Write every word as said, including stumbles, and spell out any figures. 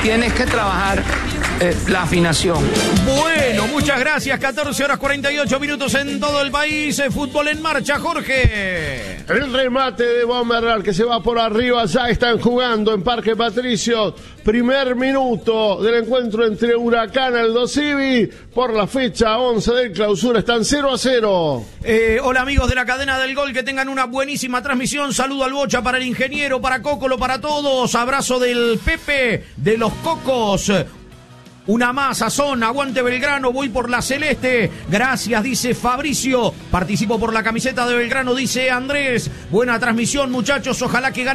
tienes que trabajar eh, la afinación. Bueno, muchas gracias. catorce horas cuarenta y ocho minutos en todo el país. Fútbol en marcha, Jorge. El remate de Bomberral que se va por arriba. Ya están jugando en Parque Patricio. Primer minuto del encuentro entre Huracán y Aldo Civi. Por la fecha once del clausura están cero a cero. Eh, hola amigos de la cadena del gol, que tengan una buenísima transmisión. Saludo al Bocha, para el ingeniero, para Cócolo, para todos. Abrazo del Pepe de los Cocos. Una más, Sazón, aguante Belgrano, voy por la celeste. Gracias, dice Fabricio. Participo por la camiseta de Belgrano, dice Andrés. Buena transmisión, muchachos, ojalá que gane